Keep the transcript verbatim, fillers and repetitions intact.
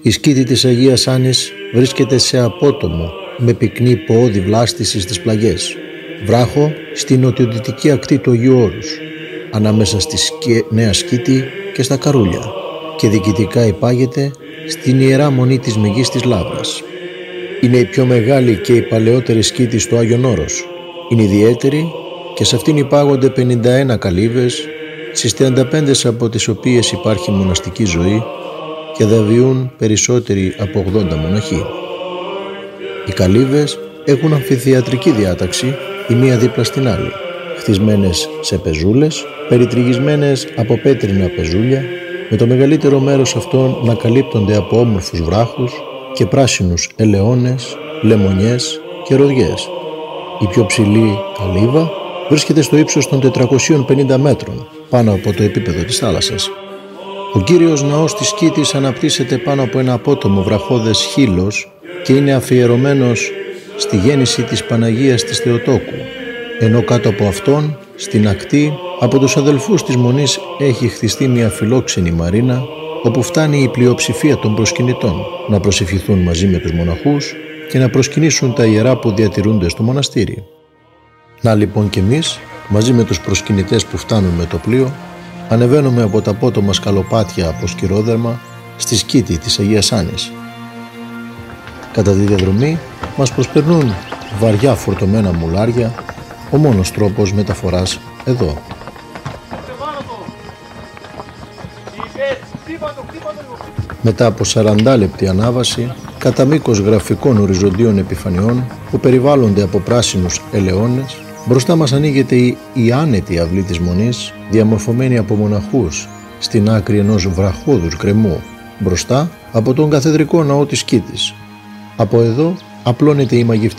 Η σκήτη της Αγίας Άννης βρίσκεται σε απότομο με πυκνή ποώδη βλάστηση στις πλαγιές. Βράχο στη νοτιοδυτική ακτή του Αγίου Όρους, ανάμεσα στη Νέα Σκήτη και στα Καρούλια, και διοικητικά υπάγεται στην Ιερά Μονή της Μεγίστης Λαύρας. Είναι η πιο μεγάλη και η παλαιότερη σκήτη στο Άγιον Όρος. Είναι ιδιαίτερη και σε αυτήν υπάγονται πενήντα ένα καλύβες, στις τριάντα πέντε από τις οποίες υπάρχει μοναστική ζωή και δαβιούν περισσότεροι από ογδόντα μοναχοί. Οι καλύβες έχουν αμφιθεατρική διάταξη, η μία δίπλα στην άλλη, χτισμένες σε πεζούλες, περιτριγισμένες από πέτρινα πεζούλια, με το μεγαλύτερο μέρος αυτών να καλύπτονται από όμορφους βράχους και πράσινους ελαιώνες, λεμονιές και ροδιές. Η πιο ψηλή καλύβα βρίσκεται στο ύψος των τετρακοσίων πενήντα μέτρων, πάνω από το επίπεδο της θάλασσας. Ο κύριος ναός της Σκήτης αναπτύσσεται πάνω από ένα απότομο βραχώδες χείλος και είναι αφιερωμένος στη γέννηση της Παναγίας της Θεοτόκου, ενώ κάτω από αυτόν, στην ακτή, από τους αδελφούς της Μονής έχει χτιστεί μια φιλόξενη μαρίνα, όπου φτάνει η πλειοψηφία των προσκυνητών να προσευχηθούν μαζί με τους μοναχούς και να προσκυνήσουν τα ιερά που διατηρούνται στο μοναστήρι. Να λοιπόν κι εμείς, μαζί με τους προσκυνητές που φτάνουν με το πλοίο, ανεβαίνουμε από τα απότομα σκαλοπάτια από σκυρόδερμα στη σκήτη της Αγίας Άννης. Κατά τη διαδρομή μας προσπερνούν βαριά φορτωμένα μουλάρια, ο μόνος τρόπος μεταφοράς εδώ. Μετά από σαράντα λεπτή ανάβαση, κατά μήκος γραφικών οριζοντίων επιφανειών που περιβάλλονται από πράσινους ελαιώνες, μπροστά μας ανοίγεται η, η άνετη αυλή της Μονής, διαμορφωμένη από μοναχούς, στην άκρη ενός βραχώδους γκρεμού, μπροστά από τον καθεδρικό ναό της Σκήτης. Από εδώ απλώνεται η μαγευτική